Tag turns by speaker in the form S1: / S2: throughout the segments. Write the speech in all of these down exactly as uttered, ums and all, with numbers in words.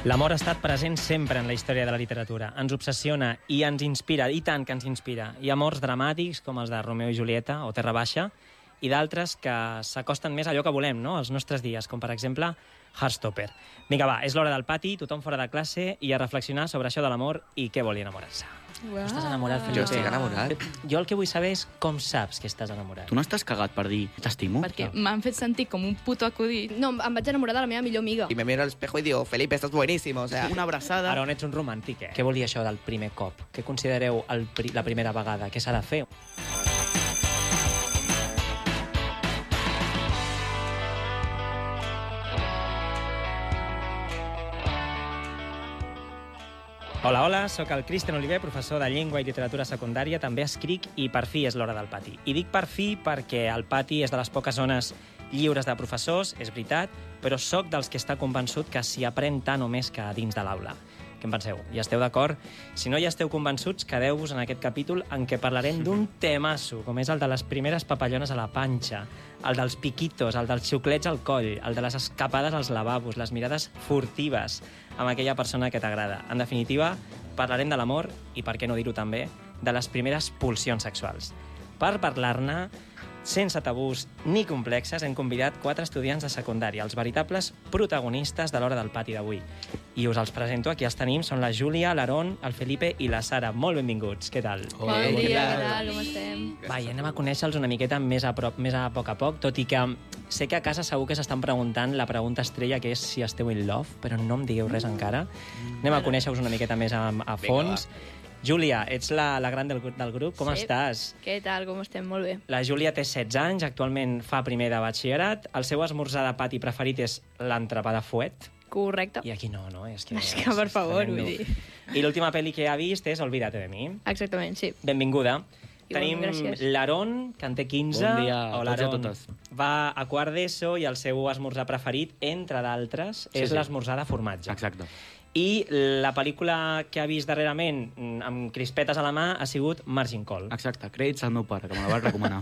S1: L'amor ha estat present sempre en la història de la literatura. Ens obsessiona i ens inspira, i tant que ens inspira. Hi ha amors dramàtics, com els de Romeo i Julieta o Terra Baixa, i d'altres que s'acosten més a allò que volem, no?, als nostres dies, com per exemple Heartstopper. Vinga, va, és l'hora del pati, tothom fora de classe, i a reflexionar sobre això de l'amor i què vol enamorar-se.
S2: Wow.
S1: Estàs enamorat, Felipe?
S3: Jo estic enamorat.
S1: Jo el que vull saber és com saps que estàs enamorat.
S2: Tu no estàs cagat per dir t'estimo?
S4: Perquè m'han fet sentir com un puto acudit.
S5: No, em vaig enamorar de la meva millor amiga.
S3: Y me miro al espejo y digo, Felipe, estás buenísimo. O sea,
S2: Una abraçada.
S1: Ara on ets un romàntic, eh? Què volia això del primer cop? Què considereu el pri la primera vegada? Què s'ha de fer? Hola, hola, sóc el Cristian Oliver, professor de Llengua i Literatura Secundària, també escric i per fi és l'hora del pati. I dic per fi perquè el pati és de les poques zones lliures de professors, és veritat, però sóc dels que està convençut que s'hi aprèn tant o més que a dins de l'aula. Què en penseu? Hi esteu d'acord? Si no hi esteu convençuts, quedeu-vos en aquest capítol en què parlarem d'un temasso, com és el de les primeres papallones a la panxa, el dels piquitos, el dels xuclets al coll, el de les escapades als lavabos, les mirades furtives amb aquella persona que t'agrada. En definitiva, parlarem de l'amor i, per què no dir-ho també, de les primeres pulsions sexuals. Per parlar-ne, sense tabús ni complexes, hem convidat quatre estudiants de secundària, els veritables protagonistes de l'hora del pati d'avui. I us els presento, aquí els tenim, són la Júlia, l'Aaron, el Felipe i la Sara. Molt benvinguts, què tal?
S5: Bon dia, què tal, com estem?
S1: Va, i anem a conèixer-los una miqueta més a prop, més a poc a poc, tot i que sé que a casa segur que s'estan preguntant la pregunta estrella, que és si esteu in love, però no em digueu res encara. Anem a conèixer-vos una miqueta més a, a fons. Júlia, ets la, la gran del, del grup, com
S5: Sí.
S1: estàs?
S5: Què tal, com estem? Molt bé.
S1: La Júlia té setze anys, actualment fa primer de batxillerat, el seu esmorzar de pati preferit és l'entrepà de fuet,
S5: Correcte.
S1: i aquí no, no? És que,
S5: És que, per favor,
S1: tremendo.
S5: vull dir.
S1: I l'última pel·li que ha vist és Olvídate de mi.
S5: Exactament, sí.
S1: Benvinguda.
S5: Igual,
S1: Tenim
S5: gràcies.
S1: l'Aaron, que en té quinze.
S2: Bon dia a
S1: Hola,
S2: tots i a
S1: Aaron.
S2: totes.
S1: Va a quart d'ESO i el seu esmorzar preferit, entre d'altres,
S2: Sí,
S1: és
S2: sí.
S1: l'esmorzar de formatge.
S2: Exacte.
S1: I la pel·lícula que ha vist darrerament, mm, amb crispetes a la mà, ha sigut Margin Call.
S2: Exacte, crèdits al meu pare, que me la va recomanar.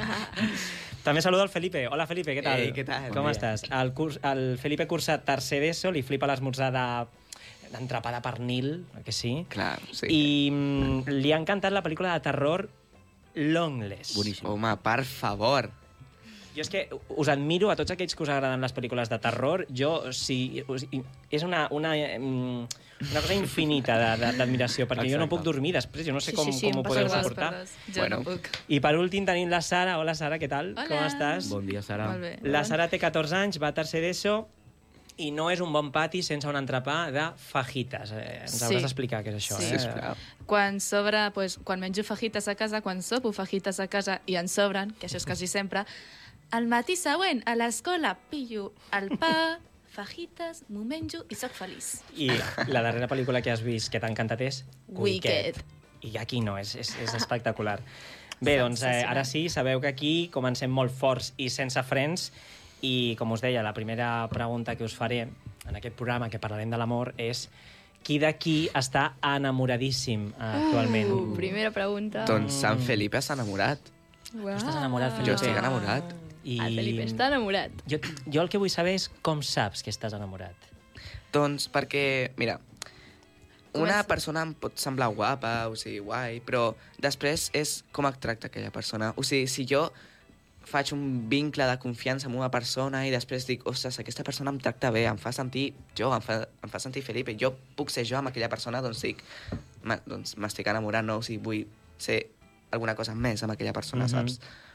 S1: També saludo el Felipe. Hola, Felipe, què tal?
S3: Ei, què tal?
S1: Com
S3: Bon
S1: estàs? El, curs, el Felipe cursa tercer d'ESO, li flipa l'esmorzar de d'entrepà de pernil, oi que sí?
S3: clar, sí.
S1: I mm, li ha encantat la pel·lícula de terror Longless.
S2: Boníssim.
S3: Home, per favor.
S1: Jo és que us admiro a tots aquells que us agraden les pel·lícules de terror. Jo, sí, us- i- és una, una, mm, una cosa infinita de- de- d'admiració, perquè jo no
S3: Exacte.
S1: puc dormir després, jo no sé
S5: Sí,
S1: com,
S5: sí, sí,
S1: com
S5: em
S1: ho
S5: passa
S1: podeu
S5: igual.
S1: suportar.
S4: Jo
S3: Bueno.
S4: no puc.
S1: I per últim tenim la Sara. Hola, Sara, què tal?
S4: Hola.
S1: Com estàs?
S2: Bon dia, Sara.
S4: Molt bé.
S1: La Sara té catorze anys, va a tercer d'ESO, i no és un bon pati sense un entrepà de fajitas. Eh, ens
S4: Sí.
S1: hauràs d'explicar què és això.
S4: Sí.
S1: Eh?
S3: Sisplau.
S4: Quan sobre, pues, quan menjo fajitas a casa, quan sopo fajitas a casa i en sobren, que això és quasi sempre, al matí següent, a l'escola, pillo el pa, fajitas, m'ho menjo i sóc feliç.
S1: I la darrera pel·lícula que has vist que t'ha encantat és
S4: Wicked.
S1: I aquí no, és, és, és espectacular. Bé, doncs eh, ara sí, sabeu que aquí comencem molt forts i sense frens, i com us deia, la primera pregunta que us faré en aquest programa que parlarem de l'amor és qui d'aquí està enamoradíssim eh, actualment?
S5: Uh, primera pregunta.
S3: Doncs Sant Felipe s'ha enamorat.
S5: Uau.
S1: Tu estàs enamorat, Felipe?
S3: Jo estic enamorat.
S1: I
S5: El Felipe està enamorat.
S1: Jo, jo el que vull saber és com saps que estàs enamorat.
S3: Doncs perquè, mira, una
S4: Comença.
S3: persona em pot semblar guapa, o sigui, guai, però després és com et tracta aquella persona. O sigui, si jo faig un vincle de confiança amb una persona i després dic, ostres, aquesta persona em tracta bé, em fa sentir jo, em fa, em fa sentir Felipe, jo puc ser jo amb aquella persona, doncs dic, "Ma- doncs m'estic enamorant, no? O sigui, vull ser alguna cosa més amb aquella persona,
S1: Mhm.
S3: saps?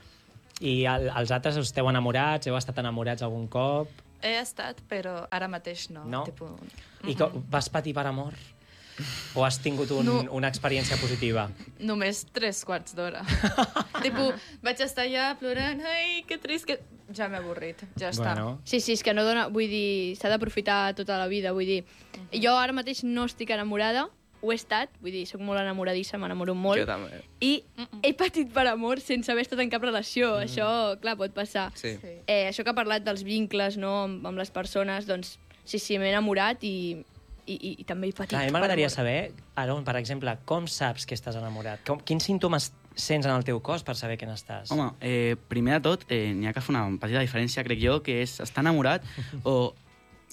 S1: I el, els altres esteu enamorats? Heu estat enamorats algun cop?
S4: He estat, però ara mateix no.
S1: No?
S4: Tipo,
S1: I com, vas patir per amor? O has tingut un,
S4: No.
S1: una experiència positiva?
S4: només tres quarts d'hora. tipo, vaig estar allà plorant, ai, que trist, que... Ja m'he avorrit, ja està.
S1: Bueno,
S5: Sí, sí, és que no dona... Vull dir, s'ha d'aprofitar tota la vida, vull dir... Jo ara mateix no estic enamorada, ho he estat, vull dir, sóc molt enamoradissa, m'enamoro molt.
S3: Jo també.
S5: I he patit per amor sense haver estat en cap relació. Mm. Això, clar, pot passar.
S3: Sí.
S4: Sí.
S5: Eh, això que ha parlat dels vincles, no?, amb, amb les persones, doncs, sí, sí, m'he enamorat i, i, i, i també he patit.
S1: clar, a mi
S5: per
S1: m'agradaria
S5: amor.
S1: saber, Aaron, per exemple, com saps que estàs enamorat? Com, quins símptomes sents en el teu cos per saber que n'estàs?
S2: Home, eh, primer de tot, eh, n'hi ha que fer una petita diferència, crec jo, que és estar enamorat o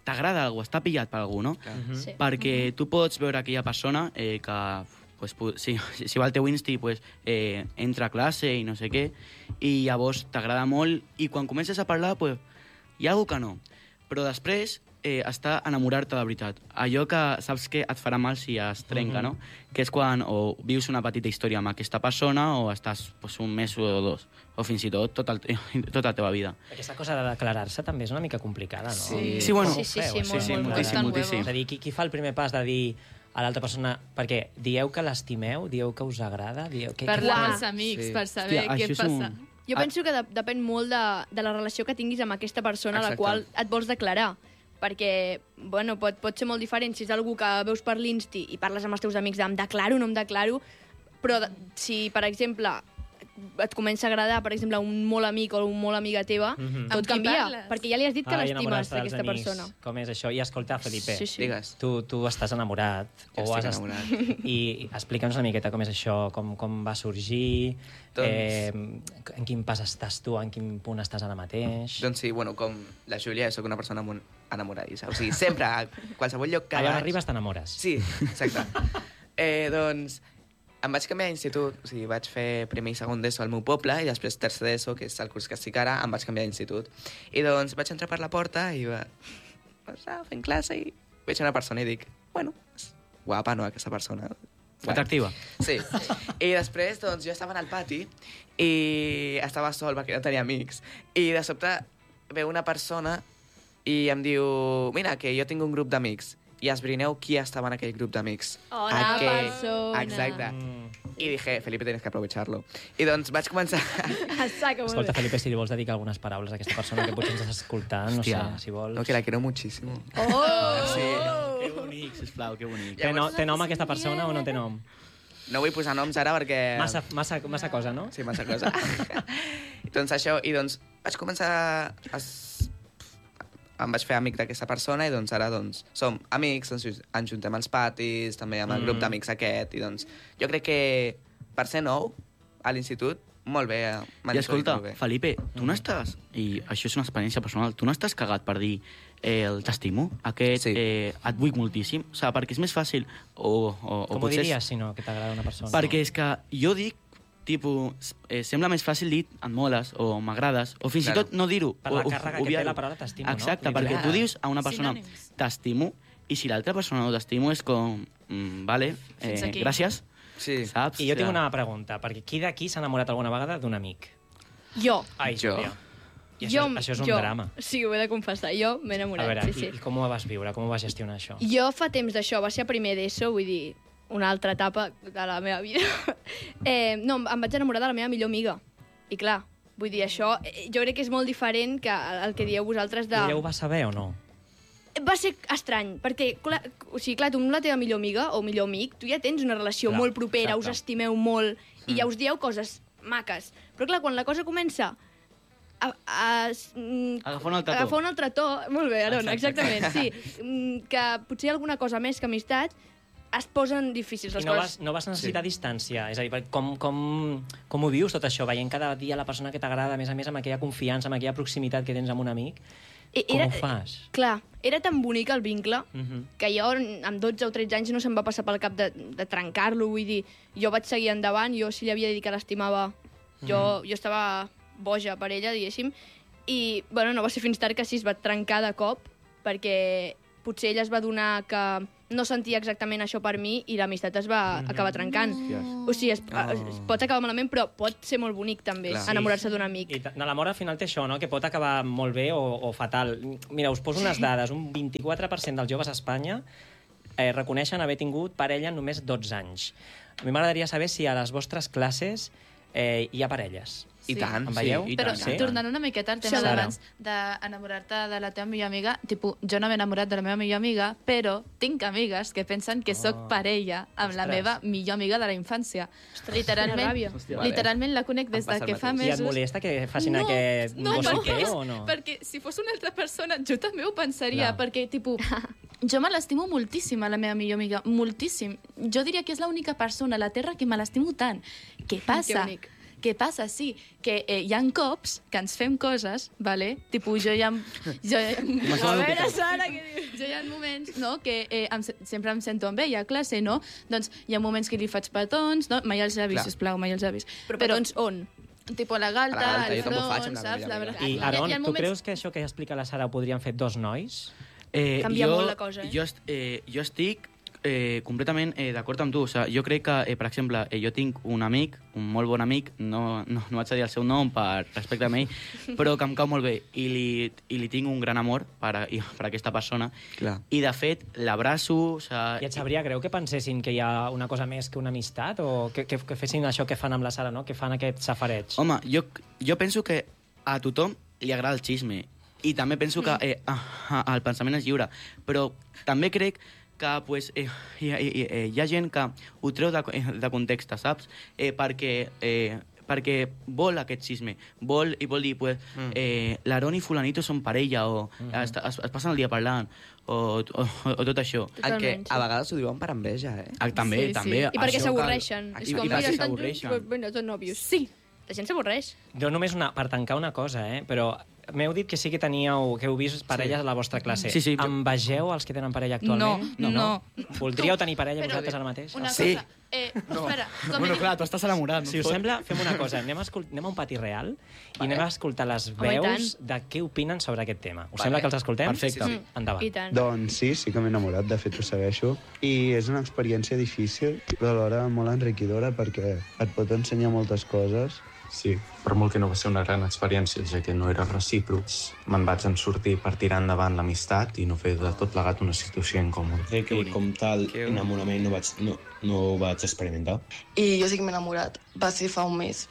S2: t'agrada algú, està pillat per algú, no?
S1: Mhm.
S5: Sí.
S2: Perquè tu pots veure aquella persona eh, que pues, pu- si, si va al teu Insti pues, eh, entra a classe i no sé què, i llavors t'agrada molt, i quan comences a parlar pues, hi ha algú que no. Però després eh, està enamorar-te de veritat. Allò que saps que et farà mal si es trenca,
S1: Mhm.
S2: no? Que és quan o vius una petita història amb aquesta persona o estàs pues, un mes o dos, o fins i tot tota, el, te- tota la teva vida.
S1: Aquesta cosa de declarar-se també és una mica complicada, no?
S3: Sí.
S2: Sí, bueno.
S1: Com ho
S5: Sí, sí,
S1: feu,
S5: sí,
S1: això?
S5: molt,
S2: sí,
S5: molt,
S2: moltíssim,
S4: molt.
S2: moltíssim.
S1: És a dir, qui, qui fa el primer pas de dir a l'altra persona... Perquè dieu que l'estimeu, dieu que us agrada, dieu... Que,
S4: Parlar
S5: Uah.
S4: amb els amics
S3: Sí.
S4: per saber
S2: Hòstia,
S4: què
S2: això és
S4: passa.
S2: un-
S5: Jo
S2: Ah.
S5: penso que de, depèn molt de, de la relació que tinguis amb aquesta persona a la
S3: Exacte.
S5: qual et vols declarar. Perquè, bueno, pot, pot ser molt diferent si és algú que veus per l'Insti i parles amb els teus amics de em declaro, no em declaro, però de, si, per exemple, et comença a agradar, per exemple, un molt amic o un molt amiga teva,
S1: Mhm.
S5: tot
S4: Amb qui
S5: canvia,
S4: parles?
S5: perquè ja li has dit que
S1: Ai,
S5: l'estimes,
S1: enamorar-se dels
S5: aquesta
S1: amics.
S5: persona.
S1: Com és això? I escolta, Felipe,
S5: Sí, sí.
S3: Digues.
S1: tu, tu estàs enamorat.
S3: Jo
S1: o
S3: estic
S1: has est-
S3: enamorat.
S1: I explica'ns una miqueta com és això, com, com va sorgir,
S3: Doncs-
S1: eh, en quin pas estàs tu, en quin punt estàs ara mateix...
S3: Doncs sí, bueno, com la Júlia, sóc una persona molt enamoradissa. O sigui, sempre, a qualsevol lloc que
S1: Allà on
S3: vaig...
S1: arribes t'enamores.
S3: Sí, exacte. eh, doncs, em vaig canviar d'institut, o sigui, vaig fer primer i segon d'ESO al meu poble i després tercer d'ESO, que és el curs que estic ara, em vaig canviar d'institut. I doncs vaig entrar per la porta i va passar fent classe i veig una persona i dic, bueno, és guapa, no, aquesta persona.
S2: Atractiva.
S3: Sí. I després, doncs, jo estava al pati i estava sol perquè no tenia amics. I de sobte veu una persona i em diu, mira, que jo tinc un grup d'amics. I esbrineu qui estava en aquell grup d'amics.
S5: Hola,
S3: Aquell-
S5: persona.
S3: Exacte.
S1: Mm.
S3: I dije, Felipe, tienes que aprovecharlo. I doncs vaig començar...
S5: Saca, molt
S1: Escolta,
S5: bé.
S1: Felipe, si li vols dedicar algunes paraules a aquesta persona que potser ens estàs escoltant, no
S2: Hòstia.
S1: sé, si vols...
S3: No, que la quiero muchísimo.
S5: Oh!
S3: Sí.
S2: Que bonic, sisplau, que bonic.
S1: Té, no, té nom aquesta persona o no té nom?
S3: No vull posar noms ara perquè...
S1: Massa, massa, massa cosa, no?
S3: Sí, massa cosa. doncs això, i doncs vaig començar a... s- em vaig fer amic d'aquesta persona i doncs ara doncs som amics, ens, ens juntem als patis, també amb el
S1: Mm.
S3: grup d'amics aquest i doncs jo crec que per ser nou a l'institut, molt bé. eh, m'han
S2: I escolta,
S3: introduït molt bé.
S2: Felipe, tu no estàs, i això és una experiència personal, tu no estàs cagat per dir eh, el t'estimo, aquest,
S3: Sí.
S2: eh, et vull moltíssim, o sigui, perquè és més fàcil, o, o, o
S1: Com ho
S2: potser...
S1: diries, si no, que t'agrada una persona?
S2: Perquè és que jo dic, tipus, eh, sembla més fàcil dir et moles o m'agrades, o fins
S3: Claro.
S2: i tot no dir-ho.
S1: Per
S2: o-
S1: la
S2: o
S1: càrrega que té
S2: obviar-ho.
S1: la paraula t'estimo, no?
S2: Exacte,
S1: Literal.
S2: perquè tu dius a una persona
S4: Sinònims.
S2: t'estimo, i si l'altra persona no t'estimo és com, mm, vale,
S4: Fins
S2: eh,
S4: aquí.
S2: gràcies,
S3: Sí.
S2: saps?
S1: I jo tinc
S2: O sigui,
S1: una pregunta, perquè qui d'aquí s'ha enamorat alguna vegada d'un amic?
S5: Jo.
S1: Ai,
S3: Jo.
S1: Júlia. I això,
S5: jo,
S1: això és un
S5: jo.
S1: drama.
S5: Sí, ho he de confessar. Jo m'he
S1: A
S5: enamorat,
S1: veure,
S5: sí, sí.
S1: i, i com ho vas viure? Com ho vas gestionar, això?
S5: Jo fa temps d'això, va ser a primer d'ESO, vull dir, una altra etapa de la meva vida. eh, no, em vaig enamorar de la meva millor amiga. I clar, vull dir, això eh, jo crec que és molt diferent que el que dieu vosaltres de...
S1: I ella ho va saber o no?
S5: Va ser estrany, perquè, clar, o sigui, clar, tu amb la teva millor amiga o millor amic, tu ja tens una relació
S1: Clar,
S5: molt propera,
S1: exacte.
S5: us estimeu molt, i
S3: Mm.
S5: ja us dieu coses maques. Però clar, quan la cosa comença a, a, mm,
S2: Agafar un altre to.
S5: agafar un altre to, molt bé, Aaron,
S1: Exacte.
S5: exactament, sí, mm, que potser hi ha alguna cosa més que amistat, es posen difícils
S1: I
S5: les
S1: no
S5: coses.
S1: vas, no vas necessitar sí. distància? És a dir, perquè com, com, com ho vius tot això? Veient cada dia la persona que t'agrada, a més a més, amb aquella confiança, amb aquella proximitat que tens amb un amic,
S5: I-
S1: com
S5: era,
S1: ho fas?
S5: Clar, era tan bonic el vincle
S1: Uh -huh.
S5: que jo amb dotze o tretze anys no se'm va passar pel cap de, de trencar-lo, vull dir, jo vaig seguir endavant, jo si li havia dit que l'estimava, jo, jo estava boja per ella, diguéssim, i, bueno, no va ser fins tard que sí es va trencar de cop, perquè potser ella es va donar que no sentia exactament això per mi i l'amistat es va
S1: Mhm.
S5: acabar trencant. O sigui, es,
S3: Oh.
S5: es pot acabar malament, però pot ser molt bonic també,
S3: Clar.
S5: enamorar-se d'un amic.
S1: I t- l'amor al final té això, no? Que pot acabar molt bé o, o fatal. Mira, us poso unes dades. Un vint-i-quatre per cent dels joves a Espanya eh, reconeixen haver tingut parella en només dotze anys. A mi m'agradaria saber si a les vostres classes eh, hi ha parelles.
S3: I
S4: Sí.
S3: tant,
S1: Em veieu?
S2: i
S4: Però
S2: tant,
S1: sí?
S2: i tant.
S4: tornant una miqueta al tema
S5: Sí,
S4: d'abans d'enamorar-te de la teva millor amiga, tipus, jo no m'he enamorat de la meva millor amiga, però tinc amigues que pensen que
S1: Oh.
S4: soc parella amb la
S1: Ostres.
S4: meva millor amiga de la infància.
S5: Quina
S4: Literalment,
S5: ràbia.
S2: Hòstia.
S3: Vale.
S4: literalment la conec des
S3: Em passa
S4: de
S3: el
S4: que fa
S3: mateix.
S1: I et
S4: mesos.
S1: molesta que facin
S4: no,
S1: aquest
S4: no,
S1: no sé
S4: no,
S1: què
S4: és,
S1: o no?
S4: Perquè si fos una altra persona, jo també ho pensaria,
S1: Clar.
S4: perquè, tipus, jo me l'estimo moltíssim a la meva millor amiga, moltíssim. Jo diria que és l'única persona a la Terra que me l'estimo tant. Què passa?
S5: Que bonic.
S4: Què passa? Sí, que eh, hi ha cops que ens fem coses, vale? Tipus, jo ja... Jo ja...
S2: Comencem a
S5: A veure,
S2: picar.
S5: Sara, què dius?
S4: Jo hi ha moments, no?, que eh, em, se- sempre em sento amb ell a classe, no? Doncs hi ha moments que li faig petons, no? Mai els avis,
S3: Clar.
S4: sisplau, mai els avis.
S5: Però petons on?
S4: Tipo a la galta,
S3: A la galta,
S4: al
S3: jo també ho faig
S4: front,
S3: amb la
S4: saps?
S3: meva
S4: La
S3: amiga.
S4: veritat.
S1: I,
S4: Hi ha-
S1: Aaron,
S4: hi ha
S1: tu
S4: moments-
S1: creus que això que explica la Sara ho podrien fer dos nois?
S2: Eh,
S5: Canvia
S2: jo,
S5: molt la cosa, eh?
S2: Jo, est- eh, jo estic eh, completament eh, d'acord amb tu. O sigui, jo crec que, eh, per exemple, eh, jo tinc un amic, un molt bon amic, no, no, no vaig a dir el seu nom per respecte a ell, però que em cau molt bé i li, i li tinc un gran amor per, a, i, per a aquesta persona.
S3: Clar.
S2: I, de fet, l'abraço... O
S1: I
S2: sigui,
S1: et sabria greu que pensessin que hi ha una cosa més que una amistat o que, que, que fessin això que fan amb la Sara, no? Que fan aquest safareig?
S2: home, jo, jo penso que a tothom li agrada el xisme i també penso que eh, ah, ah, el pensament és lliure, però també crec que pues, eh, hi, hi, hi, hi ha gent que ho treu de, de context, saps? Eh, perquè, eh, perquè vol aquest xisme, vol i vol dir, pues,
S3: Mm.
S2: eh, l'Aaron i fulanito són parella, o
S1: Mhm.
S2: es, es, es passen el dia parlant, o, o, o tot això.
S3: En què
S5: Totalment, sí.
S3: a vegades ho diuen per enveja, eh?
S2: Ah, també,
S4: Sí, sí.
S2: també.
S5: I perquè
S2: això
S5: s'avorreixen.
S2: cal-
S5: És
S2: i-
S5: com,
S2: i
S5: mira,
S2: perquè
S5: estan junts,
S2: s'avorreixen.
S5: doncs, bueno, són nòvios. Sí, la gent s'avorreix.
S1: Jo només una, per tancar una cosa, eh? Però m'heu dit que sí que teníeu, que heu vist parelles a la vostra classe.
S2: Sí, sí.
S1: Envegeu els que tenen parella actualment?
S4: No, no.
S1: Voldríeu tenir parella
S4: Però-
S1: vosaltres ara mateix?
S4: Una
S2: Sí.
S4: cosa... Eh, espera, com
S2: Bueno,
S4: he dit-
S2: clar, tu estàs enamorat.
S1: Si us sembla, fem una cosa. Anem a, escol- anem a un pati real i anem a escoltar les
S5: Home, i
S1: veus de què opinen sobre aquest tema. Us
S3: Vale.
S1: sembla que els escoltem?
S2: Perfecte.
S3: Sí, sí.
S1: Endavant.
S5: I tant.
S6: Doncs sí, sí que m'he enamorat, de fet ho segueixo. I és una experiència difícil, però alhora molt enriquidora perquè et pot ensenyar moltes coses.
S7: Sí, per molt que no va ser una gran experiència, ja que no era recíproc, me'n vaig en sortir per tirar endavant l'amistat i no fer de tot plegat una situació incòmoda.
S8: Crec que com tal
S3: Que-
S8: enamorament no, vaig, no, no ho vaig experimentar.
S9: I jo sí que m'he enamorat. Va ser fa un mes.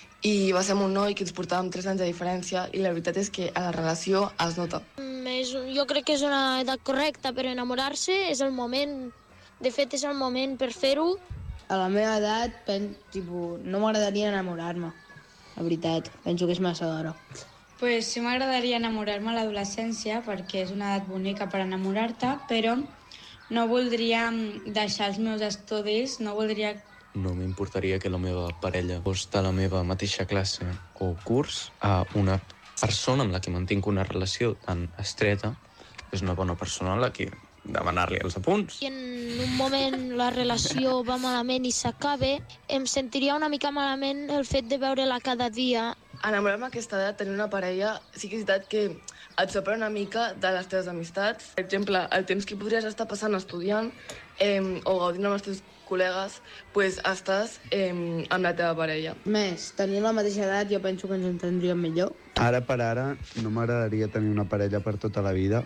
S9: I va ser amb un noi que ens portàvem tres anys de diferència i la veritat és que a la relació es nota.
S10: Mm, és, un- jo crec que és una edat correcta per enamorar-se, és el moment, de fet és el moment per fer-ho.
S11: A la meva edat, pen, tipus, no m'agradaria enamorar-me, la veritat. Penso que és massa d'hora.
S12: Pues sí m'agradaria enamorar-me a l'adolescència perquè és una edat bonica per enamorar-te, però no voldria mm, deixar els meus estudis, no voldria...
S7: No m'importaria que la meva parella fos de la meva mateixa classe o curs a una persona amb la que mantinc una relació tan estreta, és una bona persona a la que demanar-li els apunts.
S10: I en un moment la relació va malament i s'acaba, em sentiria una mica malament el fet de veure-la cada dia.
S9: Enamorar-me a aquesta edat, tenir una parella, sí que és veritat que et separa una mica de les teves amistats. Per exemple, el temps que podries estar passant estudiant eh, o gaudint amb els teus col·legues, pues estàs eh, amb la teva parella.
S11: Més, tenint la mateixa edat jo penso que ens entendríem millor.
S6: Ara per ara no m'agradaria tenir una parella per tota la vida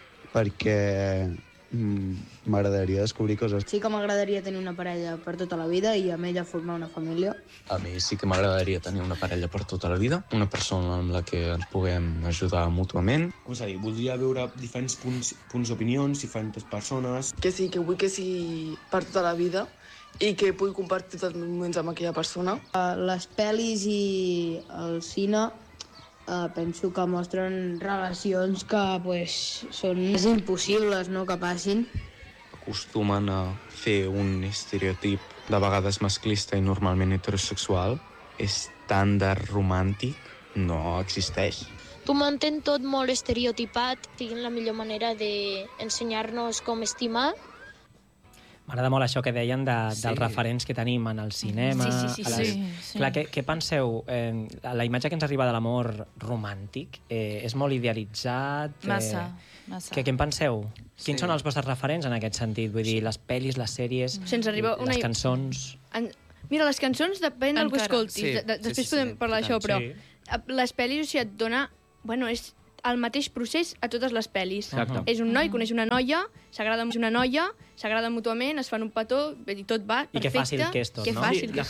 S6: perquè mm, m'agradaria descobrir coses.
S11: Sí que m'agradaria tenir una parella per tota la vida i amb ella formar una família.
S7: A mi sí que m'agradaria tenir una parella per tota la vida, una persona amb la que ens puguem ajudar mútuament.
S8: Com s'ha dit, voldria veure diferents punts, punts d'opinions, diferents persones.
S9: Que sí, que vull que sigui per tota la vida i que pugui compartir tots els meus moments amb aquella persona.
S11: Uh, les pel·lis i el cine uh, penso que mostren relacions que pues, són és impossibles no, que passin.
S7: Acostumen a fer un estereotip de vegades masclista i normalment heterosexual. Estàndard romàntic no existeix.
S10: Tu mantén tot molt estereotipat, siguin la millor manera d'ensenyar-nos com estimar.
S1: M'agrada molt això que deien de,
S3: Sí.
S1: dels referents que tenim en el cinema.
S4: Sí, sí, sí,
S1: a les...
S4: sí, sí.
S1: Clar, què, què penseu? Eh, la imatge que ens arriba de l'amor romàntic eh, és molt idealitzat? Eh,
S4: Massa, massa.
S1: Què, què en penseu? Quins
S3: Sí.
S1: són els vostres referents en aquest sentit? Vull dir, les pel·lis, les sèries,
S5: Se'ns arriba una...
S1: les cançons...
S5: En... Mira, les cançons depèn del que
S4: Encara.
S5: escoltis.
S3: Sí,
S5: De, de,
S3: sí,
S5: després
S3: sí, sí,
S5: podem
S3: sí,
S5: parlar
S3: i
S5: d'això,
S3: tant.
S5: però
S1: Sí.
S5: eh, les pel·lis, o sigui, et dona... Bueno, és el mateix procés a totes les pel·lis.
S2: Exacte.
S5: És un noi, coneix una noia, s'agrada amb una noia, s'agraden mútuament, es fan un petó, i tot va
S1: I que
S5: perfecte.
S1: fàcil que és tot,
S5: que
S1: no?
S5: fàcil
S2: Sí,
S5: que
S2: de